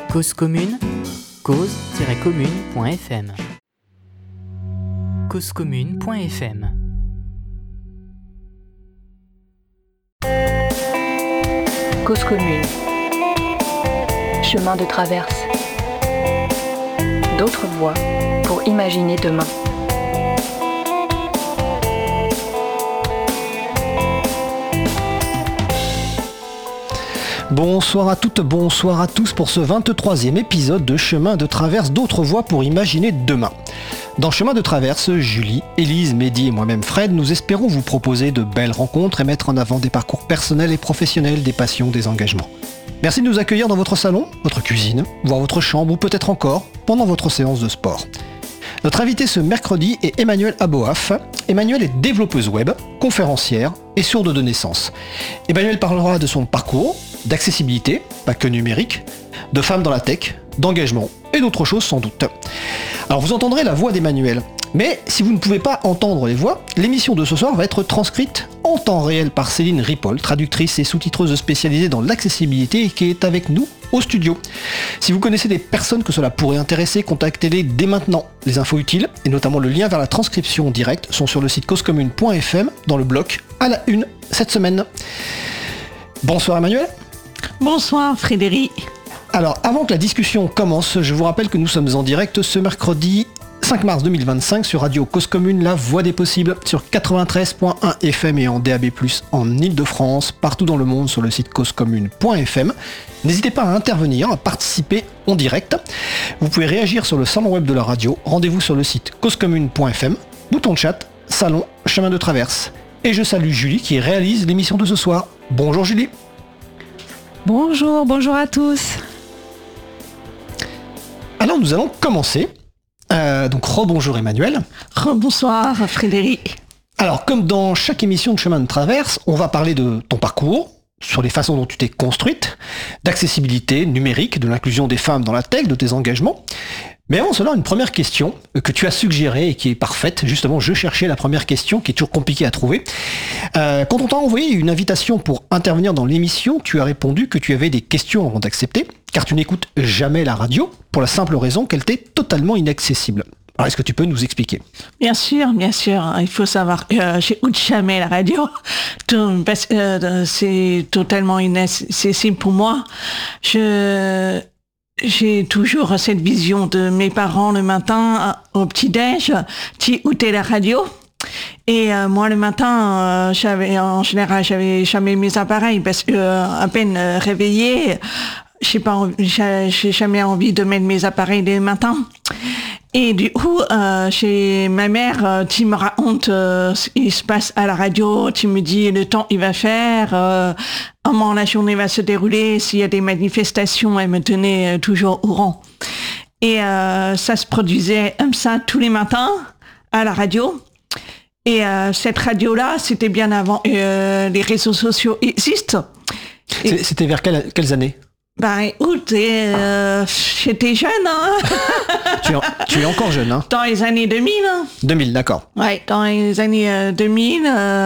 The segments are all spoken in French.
Cause commune, cause-commune.fm. causecommune.fm. Cause commune. Chemin de traverse. D'autres voies pour imaginer demain. Bonsoir à toutes, bonsoir à tous pour ce 23e épisode de Chemin de traverse, d'autres voies pour imaginer demain. Dans Chemin de traverse, Julie, Élise, Mehdi et moi-même Fred, nous espérons vous proposer de belles rencontres et mettre en avant des parcours personnels et professionnels, des passions, des engagements. Merci de nous accueillir dans votre salon, votre cuisine, voire votre chambre ou peut-être encore pendant votre séance de sport. Notre invitée ce mercredi est Emmanuelle Aboaf. Emmanuelle est développeuse web, conférencière et sourde de naissance. Emmanuelle parlera de son parcours, d'accessibilité, pas que numérique, de femmes dans la tech, d'engagement et d'autres choses sans doute. Alors vous entendrez la voix d'Emmanuelle, mais si vous ne pouvez pas entendre les voix, l'émission de ce soir va être transcrite en temps réel par Céline Ripoll, traductrice et sous-titreuse spécialisée dans l'accessibilité et qui est avec nous au studio. Si vous connaissez des personnes que cela pourrait intéresser, contactez-les dès maintenant. Les infos utiles, et notamment le lien vers la transcription directe, sont sur le site causecommune.fm dans le bloc à la une cette semaine. Bonsoir Emmanuelle. Bonsoir Frédéric. Alors, avant que la discussion commence, je vous rappelle que nous sommes en direct ce mercredi 5 mars 2025 sur Radio Cause Commune, la voix des possibles, sur 93.1 FM et en DAB+, en Ile-de-France, partout dans le monde sur le site causecommune.fm. N'hésitez pas à intervenir, à participer en direct. Vous pouvez réagir sur le salon web de la radio. Rendez-vous sur le site causecommune.fm, bouton de chat, salon, chemin de traverse. Et je salue Julie qui réalise l'émission de ce soir. Bonjour Julie. Bonjour à tous. Alors nous allons commencer. Donc rebonjour Emmanuelle. Rebonsoir Frédéric. Alors comme dans chaque émission de Chemin de Traverse, on va parler de ton parcours, sur les façons dont tu t'es construite, d'accessibilité numérique, de l'inclusion des femmes dans la tech, de tes engagements. Mais avant cela, une première question que tu as suggérée et qui est parfaite. Justement, je cherchais la première question qui est toujours compliquée à trouver. Quand on t'a envoyé une invitation pour intervenir dans l'émission, tu as répondu que tu avais des questions avant d'accepter, car tu n'écoutes jamais la radio, pour la simple raison qu'elle t'est totalement inaccessible. Alors, est-ce que tu peux nous expliquer ? Bien sûr. Il faut savoir que j'écoute jamais la radio, parce que c'est totalement inaccessible pour moi. J'ai toujours cette vision de mes parents le matin au petit-déj, qui écoutaient la radio. Et moi le matin, j'avais jamais mes appareils parce que à peine réveillée, j'ai jamais envie de mettre mes appareils dès le matin. Et du coup, chez ma mère, qui me raconte ce qui se passe à la radio, qui me dit le temps il va faire, comment la journée va se dérouler, s'il y a des manifestations, elle me tenait toujours au rang. Et ça se produisait comme ça tous les matins à la radio. Et cette radio-là, c'était bien avant les réseaux sociaux existent. C'était vers quelles années ? Écoute, j'étais jeune, hein. Tu es encore jeune, hein. Dans les années 2000. 2000, d'accord. Ouais, dans les années 2000,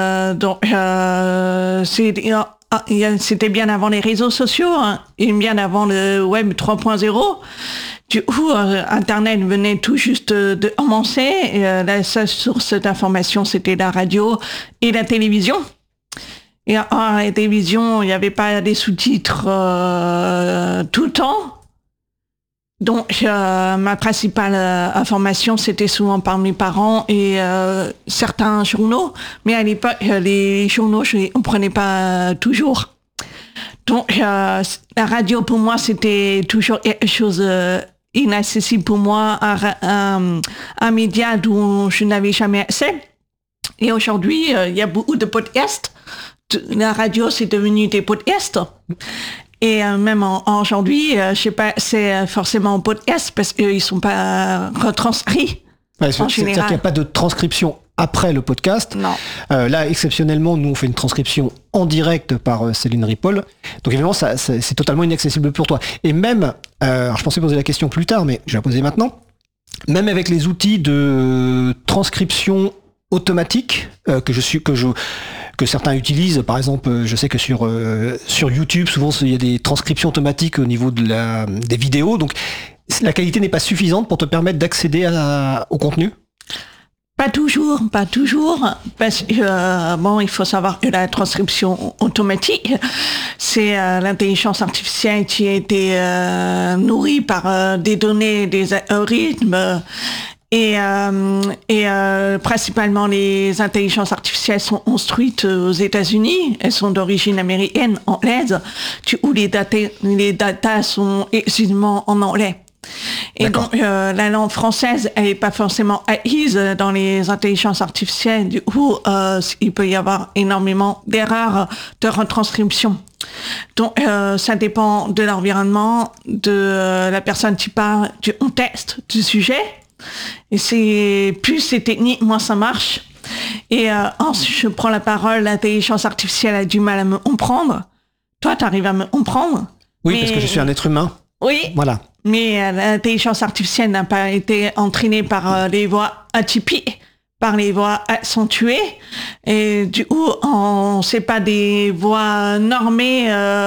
c'était bien avant les réseaux sociaux, hein, et bien avant le web 3.0. Du coup, Internet venait tout juste de commencer, et la seule source d'information, c'était la radio et la télévision. Et à la télévision, il n'y avait pas des sous-titres tout le temps. Donc, ma principale information, c'était souvent par mes parents et certains journaux. Mais à l'époque, les journaux, je ne les comprenais pas toujours. Donc, la radio, pour moi, c'était toujours quelque chose inaccessible pour moi, un média dont je n'avais jamais accès. Et aujourd'hui, il y a beaucoup de podcasts. La radio, c'est devenu des podcasts. Et même aujourd'hui, je sais pas, c'est forcément un podcast parce qu'ils sont pas retranscrits. Ouais, c'est-à-dire qu'il n'y a pas de transcription après le podcast. Non. Là, exceptionnellement, nous, on fait une transcription en direct par Céline Ripoll. Donc évidemment, c'est totalement inaccessible pour toi. Et même, alors je pensais poser la question plus tard, mais je vais la poser maintenant. Même avec les outils de transcription automatique que que certains utilisent. Par exemple, je sais que sur YouTube, souvent il y a des transcriptions automatiques au niveau des vidéos. Donc la qualité n'est pas suffisante pour te permettre d'accéder au contenu? Pas toujours, parce que il faut savoir que la transcription automatique, c'est l'intelligence artificielle qui a été nourrie par des données, des algorithmes, et principalement les intelligences artificielles sont construites aux États-Unis, elles sont d'origine américaine, anglaise, où les datas sont exclusivement en anglais. Et donc, la langue française, elle n'est pas forcément acquise dans les intelligences artificielles. Du coup, il peut y avoir énormément d'erreurs de retranscription. Donc, ça dépend de l'environnement, de la personne qui parle, du contexte du sujet. Et plus c'est technique, moins ça marche. Et ensuite, je prends la parole, l'intelligence artificielle a du mal à me comprendre. Toi, tu arrives à me comprendre. Oui, parce que je suis un être humain. Oui. Voilà. Mais l'intelligence artificielle n'a pas été entraînée par les voix atypiques, par les voix accentuées. Et du coup, c'est pas des voix normées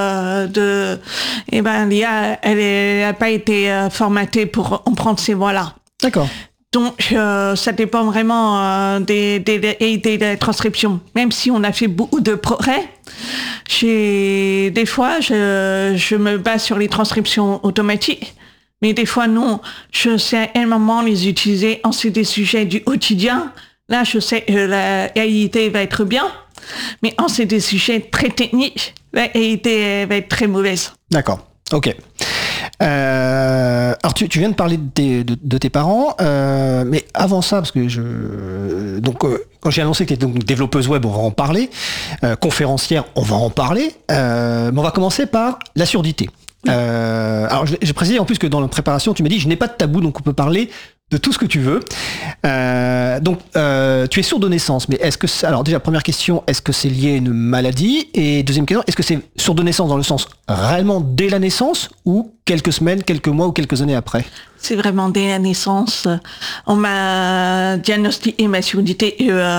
l'IA, elle n'a pas été formatée pour comprendre ces voix-là. D'accord. Donc, ça dépend vraiment des transcriptions. Même si on a fait beaucoup de progrès, des fois, je me base sur les transcriptions automatiques. Mais des fois, non. Je sais à un moment les utiliser. C'est des sujets du quotidien. Là, je sais que la qualité va être bien. Mais c'est des sujets très techniques. La qualité va être très mauvaise. D'accord. Ok. Alors tu viens de parler de tes parents, mais avant ça, parce que quand j'ai annoncé que tu étais donc développeuse web, on va en parler, conférencière, on va en parler, mais on va commencer par la surdité. Alors j'ai précisé en plus que dans la préparation, tu m'as dit je n'ai pas de tabou, donc on peut parler de tout ce que tu veux. Donc tu es sourd de naissance, mais alors déjà première question, est-ce que c'est lié à une maladie? Et deuxième question, est-ce que c'est sourd de naissance dans le sens réellement dès la naissance ou quelques semaines, quelques mois ou quelques années après? C'est vraiment dès la naissance. On m'a diagnostiqué ma surdité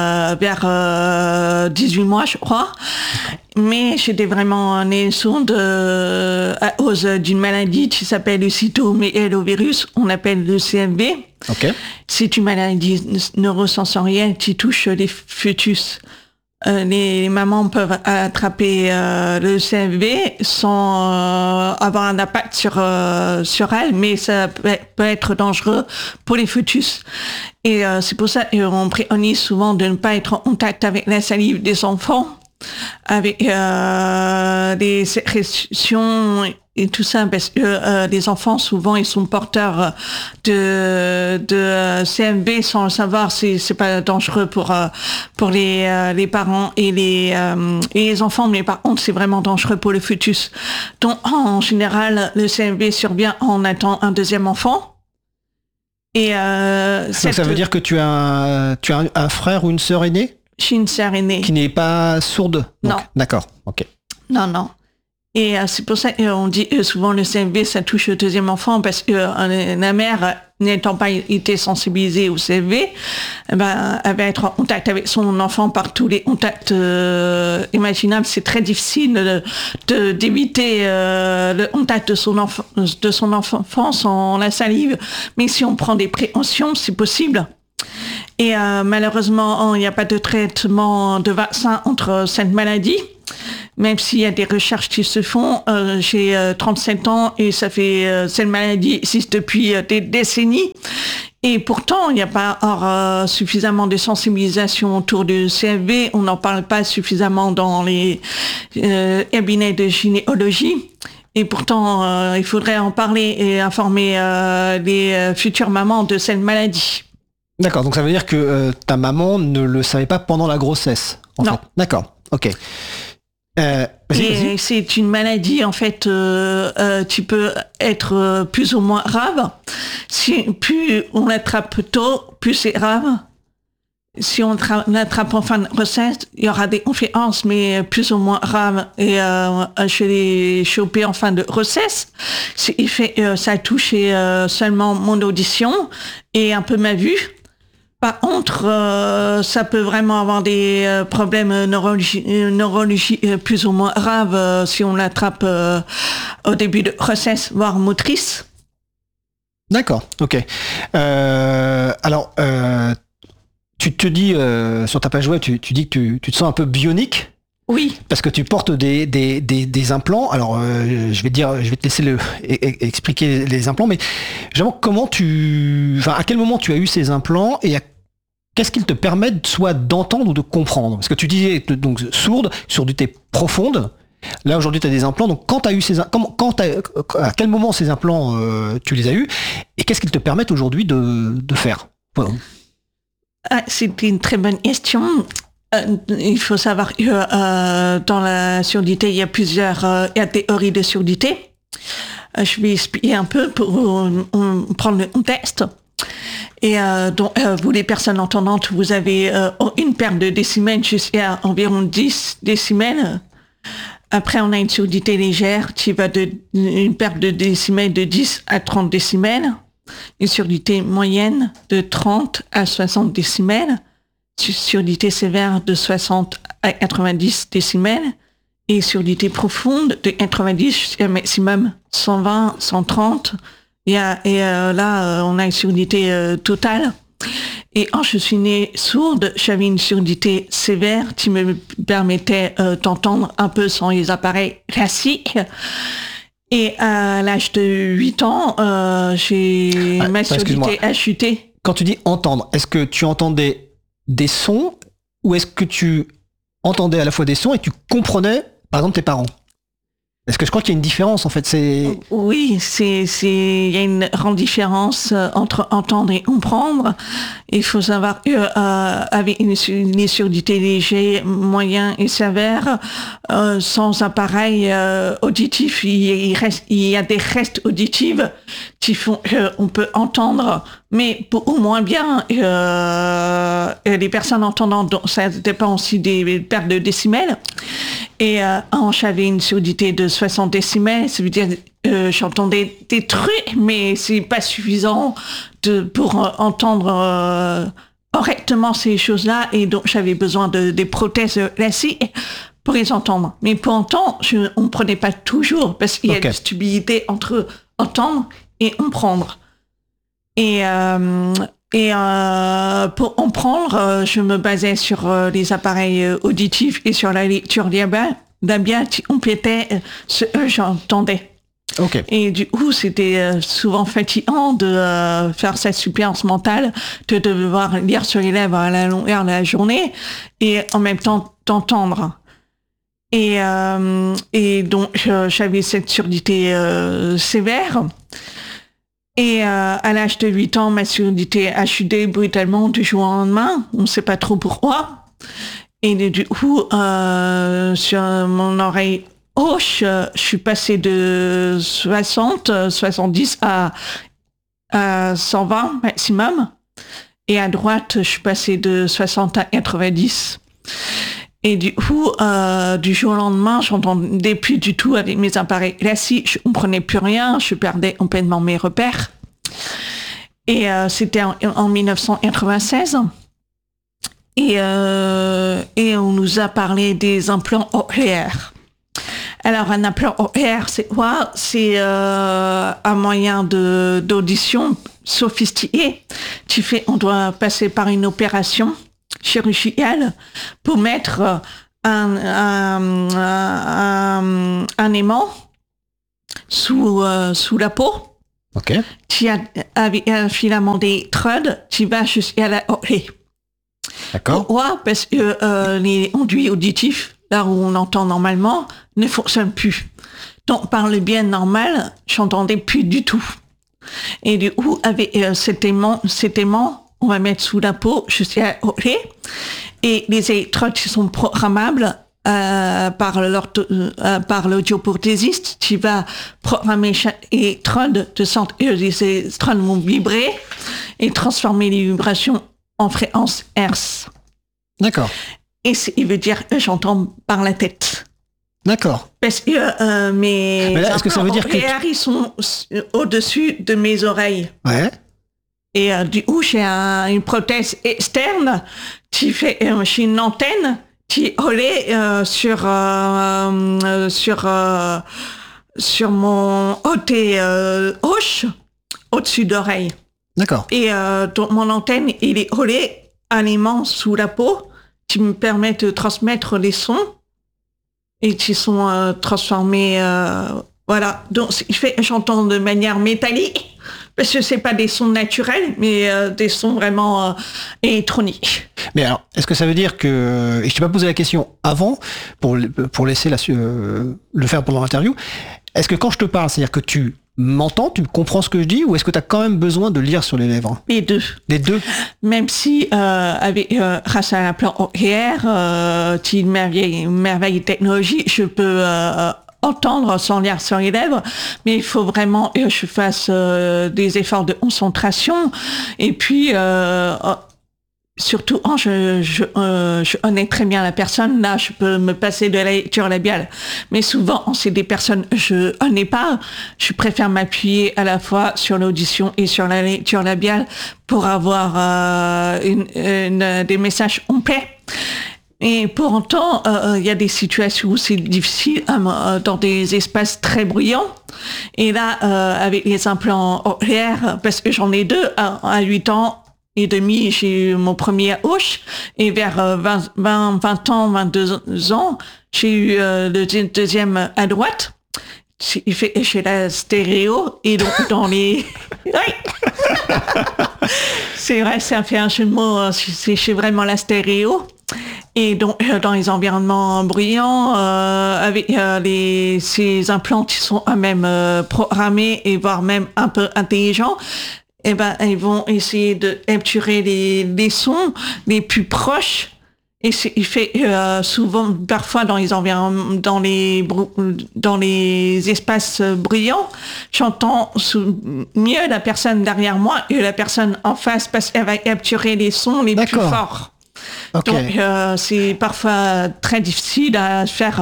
vers 18 mois, je crois. Mais j'étais vraiment née sourde à cause d'une maladie qui s'appelle le cytomégalovirus, on appelle le CMV. Okay. C'est une maladie neurosensorielle qui touche les fœtus. Les mamans peuvent attraper le CMV sans avoir un impact sur elles, mais ça peut être dangereux pour les fœtus. Et c'est pour ça qu'on préconise souvent de ne pas être en contact avec la salive des enfants, avec des sécrétions et tout ça, parce que les enfants, souvent, ils sont porteurs de CMV sans le savoir. C'est pas dangereux pour les parents et les enfants, mais par contre, c'est vraiment dangereux pour le fœtus. Donc, en général, le CMV survient en attendant un deuxième enfant. Et donc ça veut dire que tu as un frère ou une sœur aînée? J'ai une sœur aînée. Qui n'est pas sourde? Donc, non. D'accord, ok. Non. Et c'est pour ça qu'on dit souvent le CMV, ça touche le deuxième enfant, parce que la mère, n'étant pas été sensibilisée au CMV, elle va être en contact avec son enfant par tous les contacts imaginables. C'est très difficile d'éviter le contact de son enfant sans la salive. Mais si on prend des précautions, c'est possible. Et malheureusement, il n'y a pas de traitement de vaccin contre cette maladie, même s'il y a des recherches qui se font. J'ai 37 ans et ça fait cette maladie existe depuis des décennies. Et pourtant, il n'y a pas suffisamment de sensibilisation autour du CMV. On n'en parle pas suffisamment dans les cabinets de gynécologie. Et pourtant, il faudrait en parler et informer les futures mamans de cette maladie. D'accord, donc ça veut dire que ta maman ne le savait pas pendant la grossesse, en fait. D'accord, ok. Et c'est une maladie, en fait, qui peut être plus ou moins grave. Plus on l'attrape tôt, plus c'est grave. Si on l'attrape en fin de grossesse, il y aura des conséquences, mais plus ou moins graves. Et je l'ai chopé en fin de grossesse. Ça a touché seulement mon audition et un peu ma vue. Par contre, ça peut vraiment avoir des problèmes neurologiques plus ou moins graves si on l'attrape au début de grossesse, voire motrice. D'accord, ok. Alors, tu te dis, sur ta page web, tu dis que tu te sens un peu bionique. Oui. Parce que tu portes des implants. Alors, je vais te laisser expliquer les implants, mais j'aimerais à quel moment tu as eu ces implants et qu'est-ce qu'ils te permettent soit d'entendre ou de comprendre? Parce que tu disais donc surdité profonde. Là aujourd'hui tu as des implants. Donc quand tu as eu à quel moment ces implants tu les as eus et qu'est-ce qu'ils te permettent aujourd'hui de faire? Voilà. C'est une très bonne question. Il faut savoir que dans la surdité, il y a plusieurs théories de surdité. Je vais expliquer un peu pour prendre le contexte. Et donc, vous les personnes entendantes, vous avez une perte de décimètres jusqu'à environ 10 décimètres. Après, on a une surdité légère qui va une perte de décimètres de 10 à 30 décimètres. Une surdité moyenne de 30 à 60 décimètres. Surdité sévère de 60 à 90 décimètres. Et surdité profonde de 90 jusqu'à maximum 120, 130. Là, on a une surdité totale. Et quand je suis née sourde, j'avais une surdité sévère qui me permettait d'entendre un peu sans les appareils classiques. Et à l'âge de 8 ans, ma surdité a chuté. Quand tu dis entendre, est-ce que tu entendais des sons ou est-ce que tu entendais à la fois des sons et tu comprenais, par exemple, tes parents? Parce que je crois qu'il y a une différence en fait. Oui, il y a une grande différence entre entendre et comprendre. Il faut savoir avec une surdité léger, moyen et sévère, sans appareil auditif, il y a des restes auditifs qui font qu'on peut entendre, mais au moins bien. Les personnes entendantes, donc ça dépend aussi des pertes de décimètres. Et j'avais une surdité de 60 décimètres, ça veut dire j'entendais des trucs, mais c'est pas suffisant pour entendre correctement ces choses-là, et donc j'avais besoin des prothèses classiques pour les entendre. Mais pour entendre, on ne prenait pas toujours, parce qu'il y a une stabilité entre entendre et comprendre. Et pour en prendre, je me basais sur les appareils auditifs et sur la lecture labiale qui complétait ce que j'entendais. Okay. Et du coup, c'était souvent fatigant de faire cette suppléance mentale, de devoir lire sur les lèvres à la longueur de la journée et en même temps d'entendre. Et donc, j'avais cette surdité sévère. Et à l'âge de 8 ans, ma surdité a chuté brutalement du jour au lendemain. On ne sait pas trop pourquoi. Et du coup, sur mon oreille gauche, je suis passée de 70 à 120 maximum. Et à droite, je suis passée de 60 à 90. Et du coup, du jour au lendemain, j'entendais plus du tout avec mes appareils classiques, je ne comprenais plus rien, je perdais complètement mes repères. Et c'était en 1996. Et on nous a parlé des implants cochléaires. Alors, un implant cochléaire, c'est quoi? C'est un moyen d'audition sophistiqué. On doit passer par une opération chirurgicale pour mettre un aimant sous la peau, qui a avec un filament d'électrode qui va jusqu'à la oreille. D'accord. Pourquoi? Parce que les conduits auditifs, là où on entend normalement, ne fonctionnent plus. Donc par le bien normal, j'entendais plus du tout. Et du coup, avec cet aimant, on va mettre sous la peau jusqu'à l'oreille, et les électrodes qui sont programmables par l'audioprothésiste qui va programmer chaque électrode de sorte que les électrodes vont vibrer et transformer les vibrations en fréquence Hertz. D'accord. Et il veut dire que j'entends par la tête. D'accord. Parce que mes est-ce que ça veut dire que ils sont au-dessus de mes oreilles. Ouais. Et du coup, j'ai une prothèse externe qui fait j'ai une antenne qui est collée sur mon côté gauche, au-dessus d'oreille. D'accord. Et donc mon antenne, il est collée à l'aimant sous la peau qui me permet de transmettre les sons et qui sont transformés. Voilà. Donc j'entends de manière métallique. Parce que c'est pas des sons naturels, mais des sons vraiment électroniques. Mais alors, est-ce que ça veut dire que... Et je t'ai pas posé la question avant, pour laisser le faire pendant l'interview. Est-ce que quand je te parle, c'est-à-dire que tu m'entends, tu comprends ce que je dis, ou est-ce que tu as quand même besoin de lire sur les lèvres? Les deux. Les deux? Même si, grâce à l'implant OER, qui est une merveille technologie, je peux... entendre sans lire sur les lèvres, mais il faut vraiment que je fasse des efforts de concentration. Et puis, surtout, je connais très bien la personne. Là, je peux me passer de la lecture labiale. Mais souvent, c'est des personnes que je connais pas. Je préfère m'appuyer à la fois sur l'audition et sur la lecture labiale pour avoir des messages complets. Et pour autant, il y a des situations où c'est difficile dans des espaces très bruyants. Et là, avec les implants OER, parce que j'en ai deux, à 8 ans et demi, j'ai eu mon premier à gauche. Et vers 20 ans, 22 ans, j'ai eu le deuxième à droite. Il fait chez la stéréo. Et donc, dans les... Oui. C'est vrai, ça fait un jeu de mots. C'est chez vraiment la stéréo. Et donc, dans les environnements bruyants, avec ces implants qui sont même programmés et voire même un peu intelligents, eh ben, ils vont essayer de capturer les sons les plus proches. Et il fait souvent, parfois dans les environnements, dans les espaces bruyants, j'entends mieux la personne derrière moi et la personne en face parce qu'elle va capturer les sons les plus forts. Okay. Donc c'est parfois très difficile à faire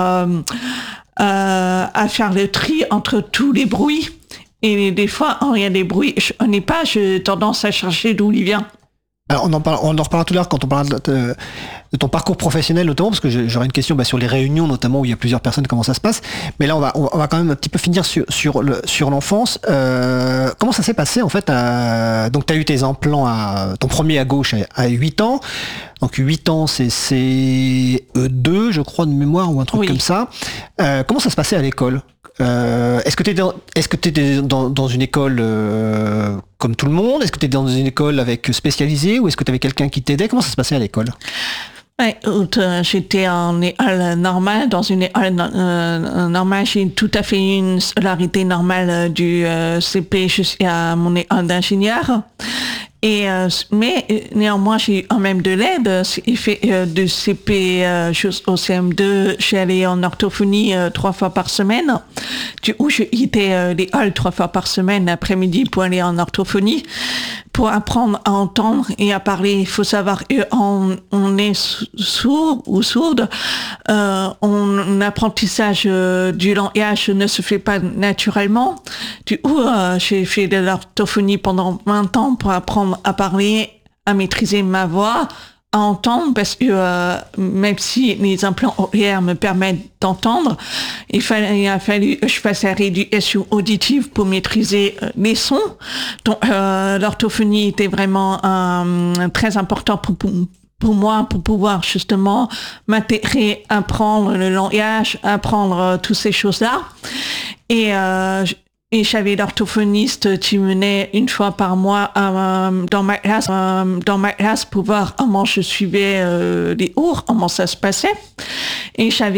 le tri entre tous les bruits. Et des fois, il y a des bruits, je n'ai pas, j'ai tendance à chercher d'où il vient. Alors on en reparlera tout à l'heure quand on parlera de ton parcours professionnel notamment, parce que j'aurais une question sur les réunions notamment où il y a plusieurs personnes, comment ça se passe. Mais là on va quand même un petit peu finir sur l'enfance. Comment ça s'est passé en fait donc tu as eu tes implants ton premier à gauche à 8 ans. Donc 8 ans c'est CE2 je crois de mémoire ou un truc comme ça. Comment ça se passait à l'école? Est-ce que tu étais dans une école comme tout le monde? Est-ce que tu étais dans une école spécialisée ou est-ce que tu avais quelqu'un qui t'aidait? Comment ça se passait à l'école? J'étais en école normale, dans une école normale. J'ai tout à fait une scolarité normale du CP jusqu'à mon école d'ingénieur. Mais néanmoins, j'ai eu quand même de l'aide. Il fait de CP jusqu'au CM2. Je suis allée en orthophonie 3 fois par semaine. Du coup, je quittais l'école 3 fois par semaine l'après-midi pour aller en orthophonie, pour apprendre à entendre et à parler. Il faut savoir qu'on est sourd ou sourde. L'apprentissage du langage ne se fait pas naturellement. Du coup, j'ai fait de l'orthophonie pendant 20 ans pour apprendre à parler, à maîtriser ma voix, à entendre, parce que même si les implants OER me permettent d'entendre, il a fallu que je fasse la rééducation auditive pour maîtriser les sons. Donc l'orthophonie était vraiment très important pour moi, pour pouvoir justement m'intégrer, apprendre le langage, apprendre toutes ces choses-là. Et j'avais l'orthophoniste qui venait une fois par mois dans ma classe pour voir comment je suivais les cours, comment ça se passait. Et j'avais